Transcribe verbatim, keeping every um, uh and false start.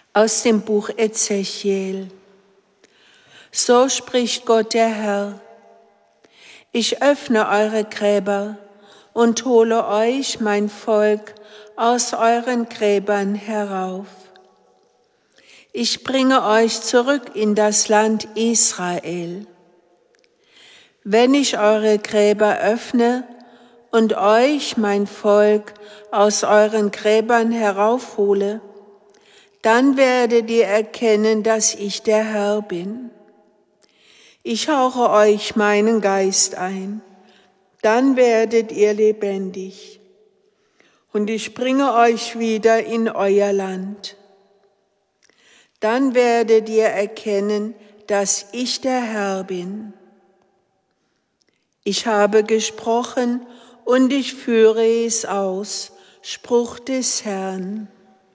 Aus dem Buch Ezechiel. So spricht Gott der Herr: Ich öffne eure Gräber und hole euch, mein Volk, aus euren Gräbern herauf. Ich bringe euch zurück in das Land Israel. Wenn ich eure Gräber öffne und euch, mein Volk, aus euren Gräbern heraufhole, dann werdet ihr erkennen, dass ich der Herr bin. Ich hauche euch meinen Geist ein, dann werdet ihr lebendig, und ich bringe euch wieder in euer Land. Dann werdet ihr erkennen, dass ich der Herr bin. Ich habe gesprochen und ich führe es aus, Spruch des Herrn.